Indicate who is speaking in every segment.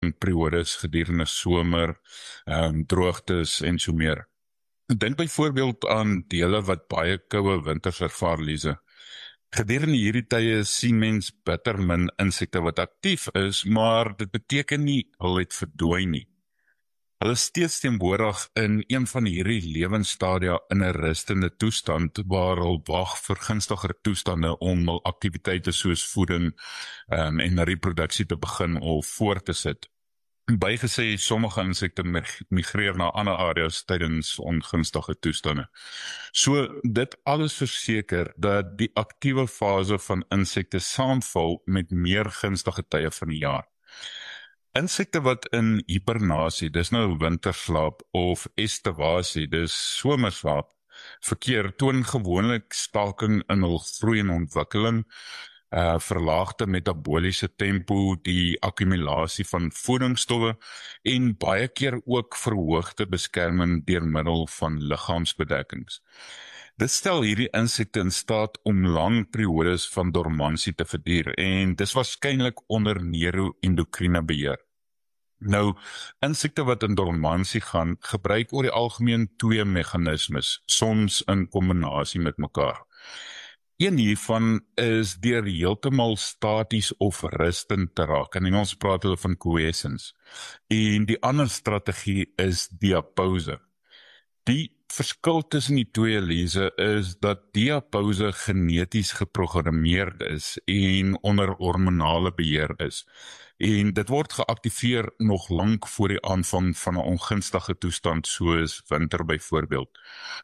Speaker 1: periodes gedurende somer, droogtes en so meer. Dink byvoorbeeld aan dele wat baie koue winters ervaar, Lize. Gedurende hierdie tye sien mens bitter min insekte wat aktief is, maar dit beteken nie hulle het verdwyn nie. Hulle is steeds teenwoordig in een van hierdie lewensstadia in 'n rustende toestand waar hulle wag vir gunstiger toestande om hul aktiwiteite soos voeding en reproduksie te begin of voort te sit. Bygesê, sommige insekte migreer na ander areas tydens ongunstige toestande. So dit alles verseker dat die aktiewe fase van insekte saamval met meer gunstige tye van die jaar. Insekte wat in hibernasie, dis nou winterslaap, of estivasie, dis somerslaap, verkeer toon gewoonlik staking in hul groei en ontwikkeling, verlaagde metaboliese tempo, die akkumulasie van voedingsstowwe en baie keer ook verhoogde beskerming deur middel van liggaamsbedekkings. Dit stel hierdie insekte in staat om lang periodes van dormansie te verduur en dis waarskynlik onder neuroendokrine beheer. Nou, insekte wat in dormansie gaan, gebruik oor die algemeen twee meganismes, soms in kombinasie met mekaar. Een hiervan is deur heeltemal staties of rustend te raak. In Engels praat hulle van quiescence. En die ander strategie is diapause. Die verskil tussen die twee, Lize, is dat diapause geneties geprogrammeerd is en onder hormonale beheer is. En dit word geaktiveer nog lank voor die aanvang van 'n ongunstige toestand soos winter byvoorbeeld.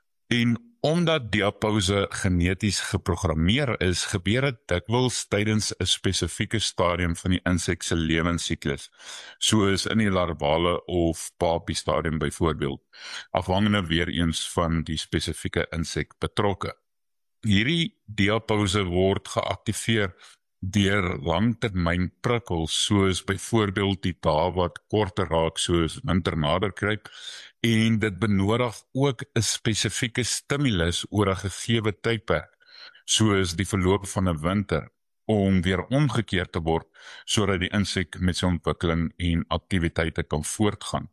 Speaker 1: En omdat diapause geneties geprogrammeer is, gebeur dit dikwels tydens 'n spesifieke stadium van die insek se lewensiklus, soos in die larvale of papie stadium byvoorbeeld, afhangende weer eens van die spesifieke insek betrokke. Hierdie diapause word geaktiveer deur langtermyn prikkels, soos byvoorbeeld die dae wat korter raak soos winter naderkruip, en dit benodig ook 'n spesifieke stimulus oor 'n gegeewe tydperk, soos die verloop van 'n winter, om weer omgekeer te word, sodat die insek met sy ontwikkeling en aktiwiteite kan voortgaan.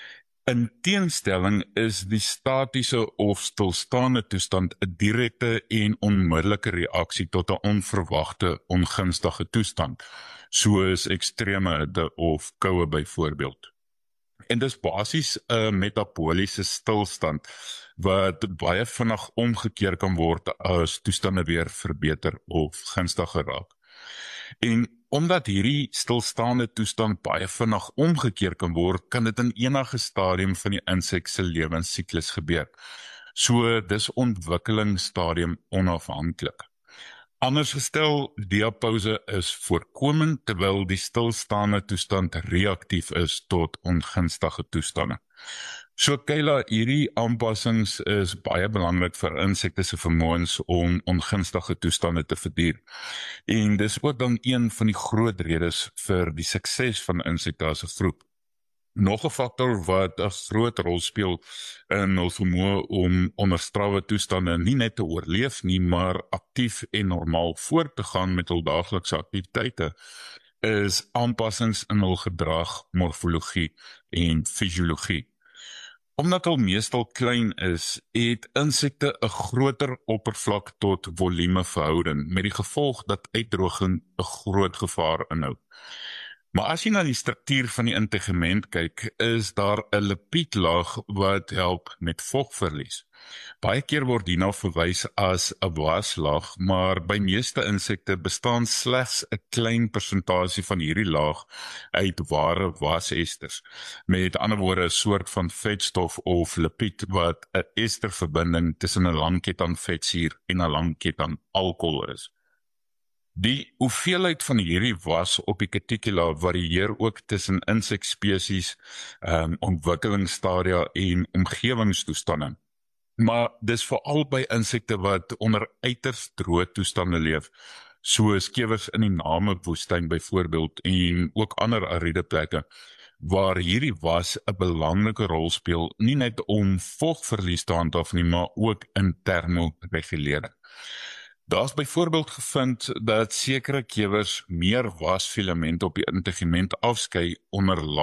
Speaker 1: In teenstelling is die statiese of stilstaande toestand 'n direkte en onmiddellike reaksie tot 'n onverwagte, ongunstige toestand, soos ekstreme hitte of koue byvoorbeeld. En dis basies 'n metaboliese stilstand wat baie vinnig omgekeer kan word as toestande weer verbeter of gunstiger raak. En omdat hierdie stilstaande toestand baie vinnig omgekeer kan word, kan dit in enige stadium van die insek se lewensiklus gebeur. So dis ontwikkelingsstadium onafhanklik. Anders gestel, diapause is voorkomend terwyl die stilstaande toestand reaktief is tot ongunstige toestande. So Kayla, hierdie aanpassings is baie belangrik vir insekte se vermoëns om ongunstige toestande te verduur. En dis ook dan een van die groot redes vir die sukses van insekte as 'n groep. Nog 'n faktor wat 'n groot rol speel in hul vermoë om onder strawwe toestande nie net te oorleef nie, maar aktief en normaal voort te gaan met hul daaglikse aktiwiteite, is aanpassings in hul gedrag, morfologie en fisiologie. Omdat hulle meestal klein is, het insekte 'n groter oppervlak tot volume verhouding, met die gevolg dat uitdroging 'n groot gevaar inhou. Maar as jy na die struktuur van die integement kyk, is daar 'n lipiedlaag wat help met vogverlies. Baie keer word hierna verwys as 'n waslaag, maar by meeste insekte bestaan slegs 'n klein persentasie van hierdie laag uit ware wasesters. Met ander woorde 'n soort van vetstof of lipied wat 'n esterverbinding tussen 'n langketting vetsuur en 'n langketting alkohol is. Die hoeveelheid van hierdie was op die cuticula varieer ook tussen insekspesies, ontwikkelingsstadia en omgewingstoestande. Maar dis veral by insekte wat onder uiters droë toestande leef, soos kewers in die Namib-woestyn byvoorbeeld en ook ander ariede plekke, waar hierdie was 'n belangrike rol speel, nie net om vogverlies te handhaaf nie, maar ook in termoregulering. Daar's byvoorbeeld gevind dat sekere kewers meer wasfilamente op die integement afskei onder